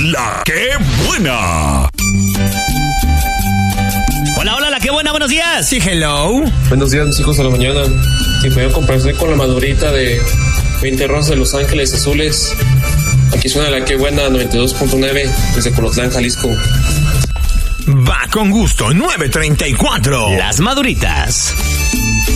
La Que Buena. Hola, la Que Buena, buenos días. Sí, hello. Buenos días, mis hijos, a la mañana. Si pudieran compartir con la madurita de 20 rosas de Los Ángeles Azules. Aquí suena La Que Buena 92.9 desde Colotlán, Jalisco. Va con gusto, 9:34. Las Maduritas.